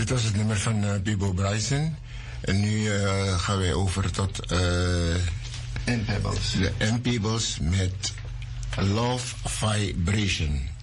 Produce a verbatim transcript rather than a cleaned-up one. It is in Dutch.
Dit was het nummer van uh, Bibo Bryson. En nu uh, gaan wij over tot uh, M-Pebbles. De M-Pebbles met Love Vibration.